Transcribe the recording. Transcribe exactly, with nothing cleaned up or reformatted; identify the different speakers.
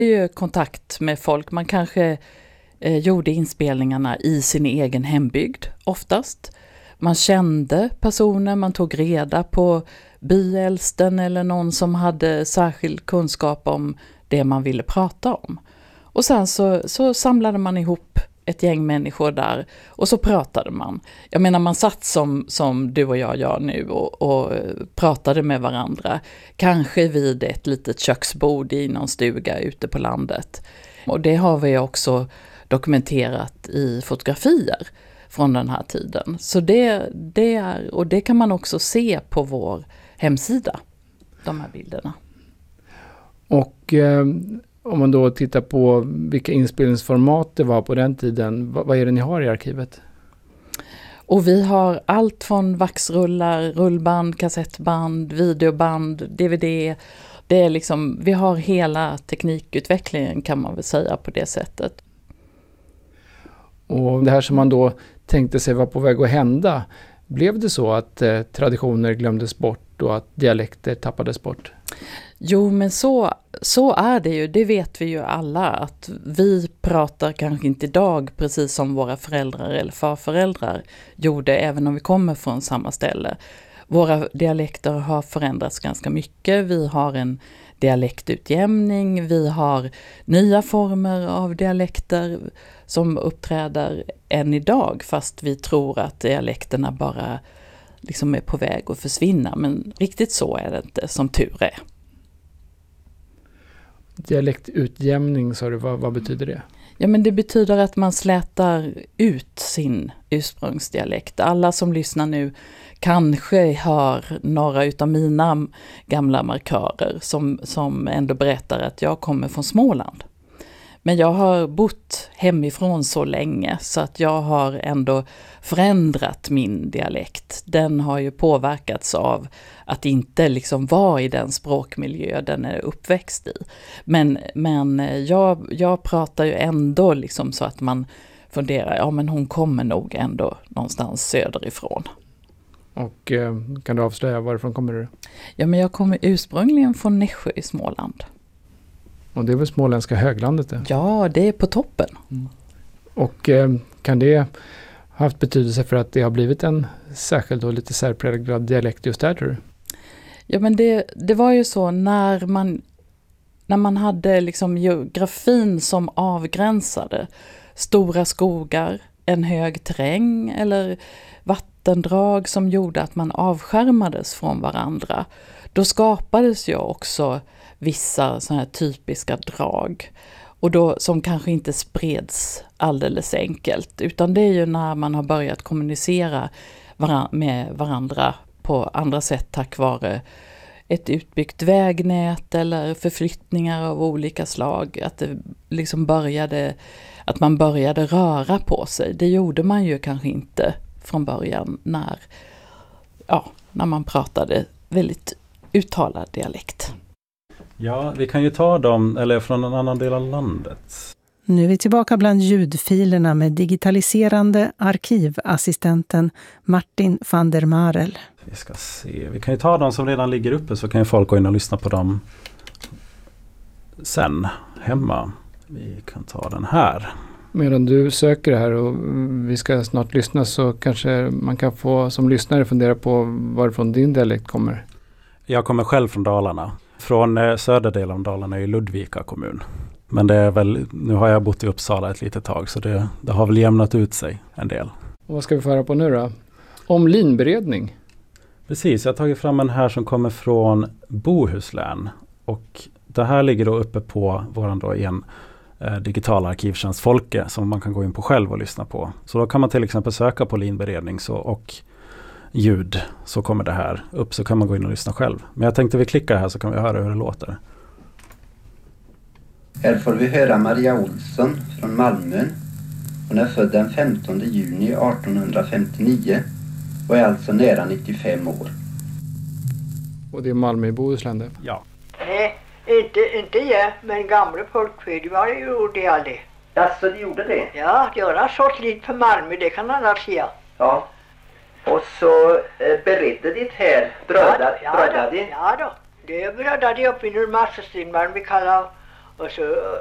Speaker 1: Det är ju kontakt med folk. Man kanske eh, gjorde inspelningarna i sin egen hembygd oftast. Man kände personer, man tog reda på byäldsten eller någon som hade särskild kunskap om det man ville prata om. Och sen så, så samlade man ihop ett gäng människor där och så pratade man. Jag menar, man satt som, som du och jag gör nu och, och pratade med varandra. Kanske vid ett litet köksbord i någon stuga ute på landet. Och det har vi också dokumenterat i fotografier från den här tiden. Så det, det är, och det kan man också se på vår hemsida, de här bilderna.
Speaker 2: Och eh, om man då tittar på vilka inspelningsformat det var på den tiden, vad, vad är det ni har i arkivet?
Speaker 1: Och vi har allt från vaxrullar, rullband, kassettband, videoband, D V D. Det är liksom, vi har hela teknikutvecklingen, kan man väl säga, på det sättet.
Speaker 2: Och det här som man då tänkte sig var på väg att hända, blev det så att eh, traditioner glömdes bort och att dialekter tappades bort?
Speaker 1: Jo, men så, så är det ju. Det vet vi ju alla, att vi pratar kanske inte idag precis som våra föräldrar eller farföräldrar gjorde, även om vi kommer från samma ställe. Våra dialekter har förändrats ganska mycket. Vi har en dialektutjämning, vi har nya former av dialekter som uppträder än idag, fast vi tror att dialekterna bara liksom är på väg att försvinna. Men riktigt så är det inte, som tur är.
Speaker 2: Dialektutjämning, sa du, vad, vad betyder det?
Speaker 1: Ja, men det betyder att man slätar ut sin ursprungsdialekt. Alla som lyssnar nu kanske hör några utav mina gamla markörer som, som ändå berättar att jag kommer från Småland. Men jag har bott hemifrån så länge så att jag har ändå förändrat min dialekt. Den har ju påverkats av att inte liksom vara i den språkmiljö den är uppväxt i. Men, men jag, jag pratar ju ändå liksom så att man funderar, ja men hon kommer nog ändå någonstans söderifrån.
Speaker 2: Och eh, kan du avslöja varifrån kommer du?
Speaker 1: Ja, men jag kommer ursprungligen från Nässjö i Småland.
Speaker 2: Och det är väl småländska höglandet det?
Speaker 1: Ja, det är på toppen.
Speaker 2: Mm. Och eh, kan det ha haft betydelse för att det har blivit en särskild och lite särpräglad dialekt just där, tror du?
Speaker 1: Ja, men det, det var ju så när man, när man hade liksom geografin som avgränsade stora skogar, en hög terräng eller vattendrag som gjorde att man avskärmades från varandra. Då skapades ju också vissa såna här typiska drag. Och då, som kanske inte spreds alldeles enkelt. Utan det är ju när man har börjat kommunicera varan- med varandra på andra sätt tack vare ett utbyggt vägnät eller förflyttningar av olika slag. Att det liksom började, att man började röra på sig. Det gjorde man ju kanske inte från början när, ja, när man pratade väldigt uttalad dialekt.
Speaker 3: Ja, vi kan ju ta dem, eller från en annan del av landet.
Speaker 4: Nu är vi tillbaka bland ljudfilerna med digitaliserande arkivassistenten Martin van der Marel.
Speaker 3: Vi ska se, vi kan ju ta dem som redan ligger uppe så kan ju folk gå in och lyssna på dem sen hemma. Vi kan ta den här.
Speaker 2: Medan du söker det här och vi ska snart lyssna så kanske man kan få som lyssnare fundera på varifrån din dialekt kommer.
Speaker 3: Jag kommer själv från Dalarna. Från eh, södra delen av Dalarna i Ludvika kommun. Men det är väl, nu har jag bott i Uppsala ett litet tag så det, det har väl jämnat ut sig en del.
Speaker 2: Och vad ska vi få höra på nu då? Om linberedning.
Speaker 3: Precis, jag har tagit fram en här som kommer från Bohuslän. Och det här ligger då uppe på våran då igen eh, digitala arkivtjänst Folke som man kan gå in på själv och lyssna på. Så då kan man till exempel söka på linberedning så, och ljud så kommer det här upp så kan man gå in och lyssna själv. Men jag tänkte vi klickar här så kan vi höra hur det låter.
Speaker 5: Här får vi höra Maria Olsson från Malmö. Hon är född den femtonde juni artonhundrafemtionio och är alltså nära nittiofem år.
Speaker 2: Och det är Malmö i Bohuslän det?
Speaker 3: Ja.
Speaker 6: Nej, inte, inte jag, men gamla folkfödare gjorde aldrig.
Speaker 5: Alltså, de gjorde det?
Speaker 6: Ja, de har sålt lite för Malmö, det kan alla säga.
Speaker 5: Ja. Och så eh, beredde ditt här bröda,
Speaker 6: ja,
Speaker 5: bröda
Speaker 6: ja,
Speaker 5: din?
Speaker 6: ja då, det brödade de upp i Norrmassestrimman vi kallar Och så